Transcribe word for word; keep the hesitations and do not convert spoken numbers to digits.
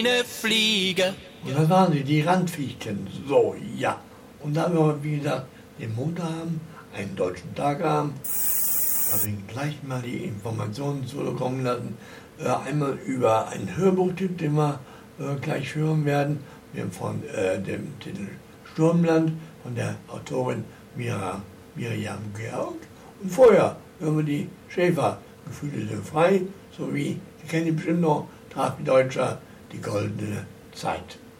Eine Fliege. Und das waren sie, die Randviechchen. So, ja. Und da wir, wie gesagt, den Montag haben, einen deutschen Tag haben, habe ich gleich mal die Informationen zukommen lassen. Äh, einmal über einen Hörbuchtipp, den wir äh, gleich hören werden. Wir haben von äh, dem Titel Sturmland von der Autorin Mira, Miriam Georg. Und vorher hören wir die Schäfer, Gefühle sind frei, sowie, Sie kennen die bestimmt noch, Trafi Deutscher, die goldene Zeit.